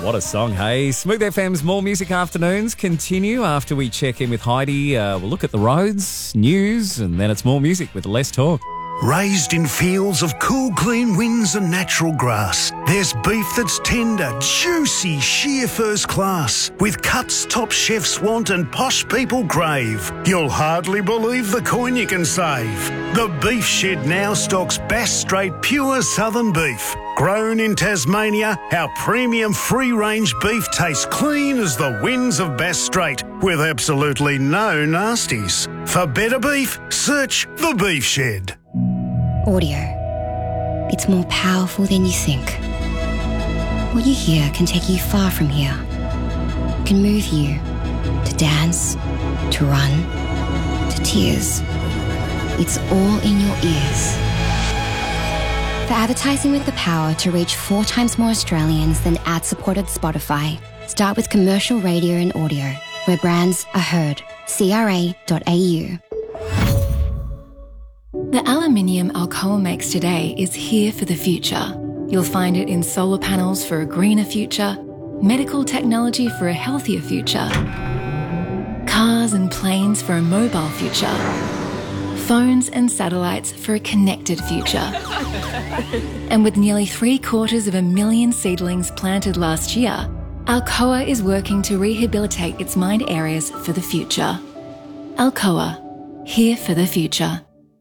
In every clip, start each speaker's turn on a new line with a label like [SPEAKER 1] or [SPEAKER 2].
[SPEAKER 1] what a song, hey. Smooth FM's More Music Afternoons continue after we check in with Heidi. We'll look at the roads, news, and then it's more music with less talk.
[SPEAKER 2] Raised in fields of cool, clean winds and natural grass, there's beef that's tender, juicy, sheer first class, with cuts top chefs want and posh people crave. You'll hardly believe the coin you can save. The Beef Shed now stocks Bass Strait pure southern beef. Grown in Tasmania, our premium free-range beef tastes clean as the winds of Bass Strait, with absolutely no nasties. For better beef, search The Beef Shed.
[SPEAKER 3] Audio. It's more powerful than you think. What you hear can take you far from here. It can move you to dance, to run, to tears. It's all in your ears. For advertising with the power to reach 4 times more Australians than ad-supported Spotify, start with commercial radio and audio, where brands are heard. CRA.au.
[SPEAKER 4] The aluminium Alcoa makes today is here for the future. You'll find it in solar panels for a greener future, medical technology for a healthier future, cars and planes for a mobile future, phones and satellites for a connected future. And with nearly 750,000 seedlings planted last year, Alcoa is working to rehabilitate its mined areas for the future. Alcoa, here for the future.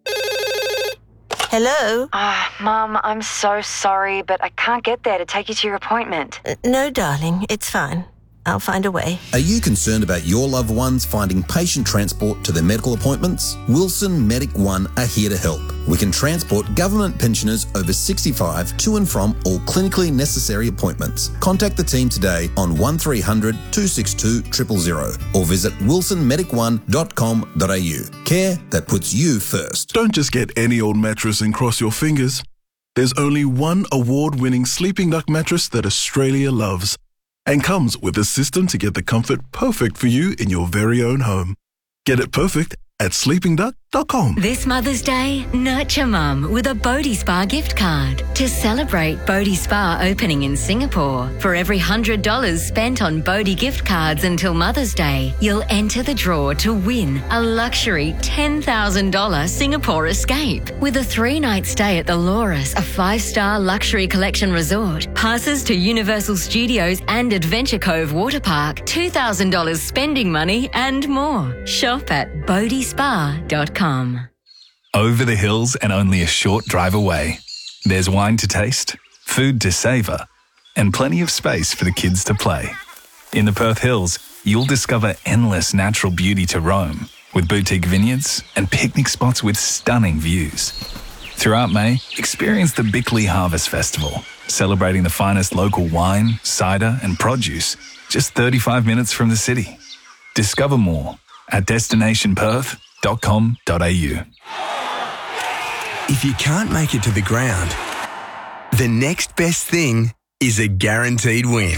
[SPEAKER 5] Hello?
[SPEAKER 6] Mum, I'm so sorry, but I can't get there to take you to your appointment.
[SPEAKER 5] No, darling, it's fine. I'll find a way.
[SPEAKER 7] Are you concerned about your loved ones finding patient transport to their medical appointments? Wilson Medic One are here to help. We can transport government pensioners over 65 to and from all clinically necessary appointments. Contact the team today on 1300 262 000 or visit wilsonmedic1.com.au. Care that puts you first.
[SPEAKER 8] Don't just get any old mattress and cross your fingers. There's only one award-winning Sleeping Duck mattress that Australia loves, and comes with a system to get the comfort perfect for you in your very own home. Get it perfect at sleepingduck.com.
[SPEAKER 9] This Mother's Day, nurture Mum with a Bodhi Spa gift card. To celebrate Bodhi Spa opening in Singapore, for every $100 spent on Bodhi gift cards until Mother's Day, you'll enter the draw to win a luxury $10,000 Singapore escape. With a 3-night stay at the Loris, a 5-star luxury collection resort, passes to Universal Studios and Adventure Cove Water Park, $2,000 spending money and more. Shop at bodhispa.com.
[SPEAKER 10] Over the hills and only a short drive away, there's wine to taste, food to savour, and plenty of space for the kids to play. In the Perth Hills, you'll discover endless natural beauty to roam, with boutique vineyards and picnic spots with stunning views. Throughout May, experience the Bickley Harvest Festival, celebrating the finest local wine, cider and produce, just 35 minutes from the city. Discover more at destinationperth.com.au.
[SPEAKER 11] If you can't make it to the ground, the next best thing is a guaranteed win.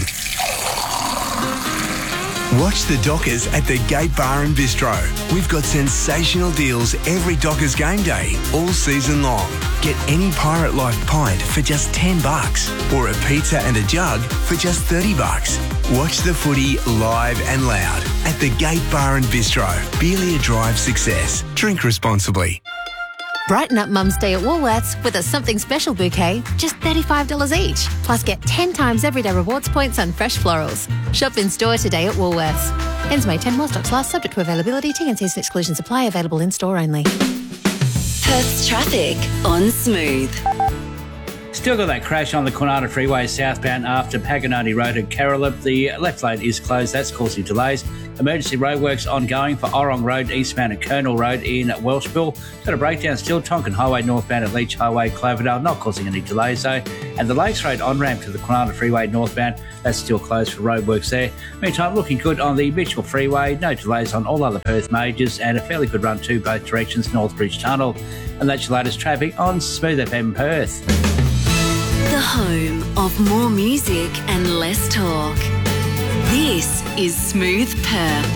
[SPEAKER 11] Watch the Dockers at the Gate Bar and Bistro. We've got sensational deals every Dockers game day, all season long. Get any Pirate Life pint for just $10 or a pizza and a jug for just $30. Watch the footy live and loud at the Gate Bar and Bistro. Beelia Drive Success. Drink responsibly.
[SPEAKER 12] Brighten up Mum's Day at Woolworths with a something special bouquet, just $35 each. Plus get 10 times everyday rewards points on fresh florals. Shop in store today at Woolworths. Ends May 10, more stocks last, subject to availability. T&Cs and exclusions apply, available in store only.
[SPEAKER 13] Perth's traffic on Smooth.
[SPEAKER 14] Still got that crash on the Kwinana Freeway southbound after Paganoni Road at Carolip. The left lane is closed. That's causing delays. Emergency roadworks ongoing for Orong Road eastbound at Colonel Road in Welshpool. Got a breakdown still. Tonkin Highway northbound at Leach Highway, Cloverdale, not causing any delays though. And the Lakes Road on-ramp to the Kwinana Freeway northbound, that's still closed for roadworks there. Meantime, looking good on the Mitchell Freeway. No delays on all other Perth majors and a fairly good run too, both directions, Northbridge Tunnel. And that's your latest traffic on Smooth FM Perth.
[SPEAKER 13] The home of more music and less talk. This is Smooth Perth.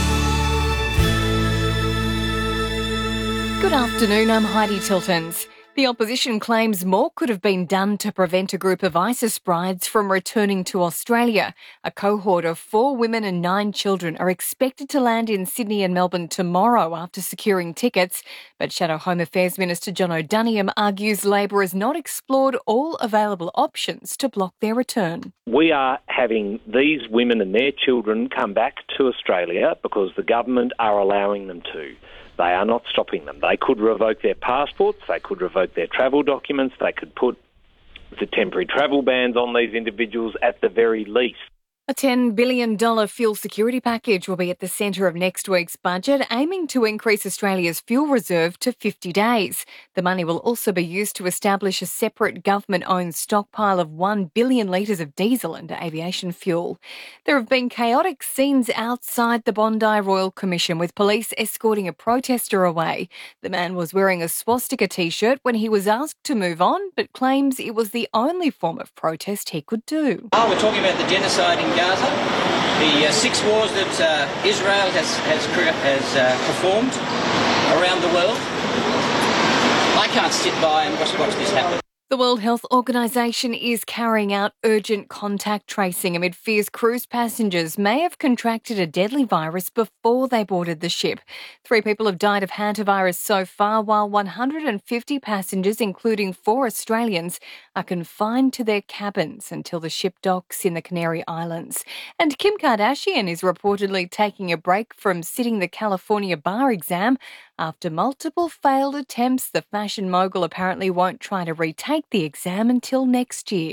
[SPEAKER 4] Good afternoon, I'm Heidi Tiltons.
[SPEAKER 15] The opposition claims more could have been done to prevent a group of ISIS brides from returning to Australia. A cohort of 4 women and 9 children are expected to land in Sydney and Melbourne tomorrow after securing tickets. But Shadow Home Affairs Minister John O'Donoghue argues Labor has not explored all available options to block their return.
[SPEAKER 16] We are having these women and their children come back to Australia because the government are allowing them to. They are not stopping them. They could revoke their passports, they could revoke their travel documents, they could put the temporary travel bans on these individuals at the very least.
[SPEAKER 15] A $10 billion fuel security package will be at the centre of next week's budget, aiming to increase Australia's fuel reserve to 50 days. The money will also be used to establish a separate government-owned stockpile of 1 billion litres of diesel and aviation fuel. There have been chaotic scenes outside the Bondi Royal Commission, with police escorting a protester away. The man was wearing a swastika T-shirt when he was asked to move on, but claims it was the only form of protest he could do.
[SPEAKER 17] We're talking about the genocide in Gaza, the 6 wars that Israel has performed around the world. I can't sit by and just watch this happen.
[SPEAKER 15] The World Health Organization is carrying out urgent contact tracing amid fears cruise passengers may have contracted a deadly virus before they boarded the ship. 3 people have died of hantavirus so far, while 150 passengers, including 4 Australians, are confined to their cabins until the ship docks in the Canary Islands. And Kim Kardashian is reportedly taking a break from sitting the California bar exam. After multiple failed attempts, the fashion mogul apparently won't try to retake the exam until next year.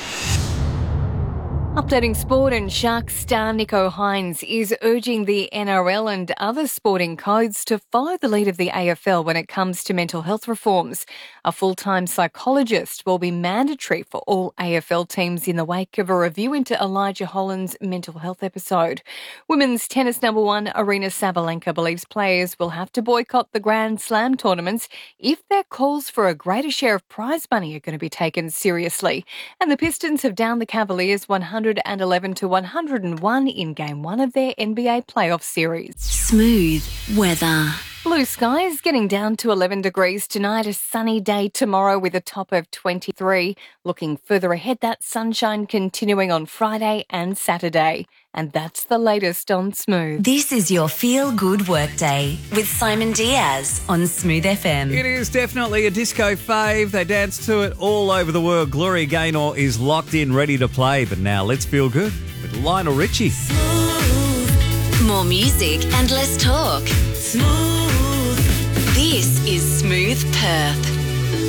[SPEAKER 15] Updating sport, and Sharks star Nico Hines is urging the NRL and other sporting codes to follow the lead of the AFL when it comes to mental health reforms. A full-time psychologist will be mandatory for all AFL teams in the wake of a review into Elijah Holland's mental health episode. Women's tennis number 1 Aryna Sabalenka believes players will have to boycott the Grand Slam tournaments if their calls for a greater share of prize money are going to be taken seriously. And the Pistons have downed the Cavaliers 111-101 in Game 1 of their NBA playoff series.
[SPEAKER 13] Smooth weather.
[SPEAKER 15] Blue skies getting down to 11 degrees tonight, a sunny day tomorrow with a top of 23. Looking further ahead, that sunshine continuing on Friday and Saturday. And that's the latest on Smooth.
[SPEAKER 13] This is your feel-good workday with Simon Diaz on Smooth FM.
[SPEAKER 1] It is definitely a disco fave. They dance to it all over the world. Gloria Gaynor is locked in, ready to play. But now let's feel good with Lionel Richie.
[SPEAKER 13] More music and less talk. Smooth. This is Smooth Perth.